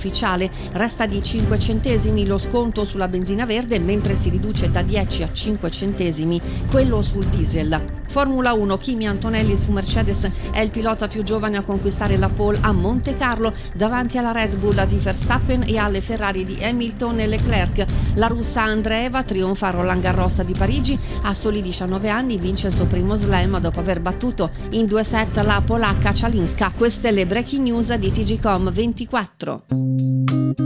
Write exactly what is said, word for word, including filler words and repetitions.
ufficiale. Resta di cinque centesimi lo sconto sulla benzina verde, mentre si riduce da dieci a cinque centesimi quello sul diesel. Formula uno, Kimi Antonelli su Mercedes è il pilota più giovane a conquistare la pole a Monte Carlo davanti alla Red Bull di Verstappen e alle Ferrari di Hamilton e Leclerc. La russa Andreeva trionfa a Roland Garros di Parigi, a soli diciannove anni vince il suo primo slam dopo aver battuto in due set la polacca Cialinska. Queste le breaking news di T G Com ventiquattro.